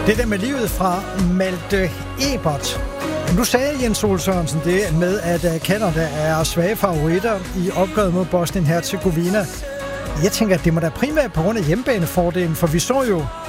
Det der med livet fra Malte Ebert. Nu sagde Jens Sol Sørensen det med, at Canada er svage favoritter i opgøret mod Bosnien-Herzegovina. Jeg tænker, at det må da primært på grund af hjemmebanefordelen, for vi så jo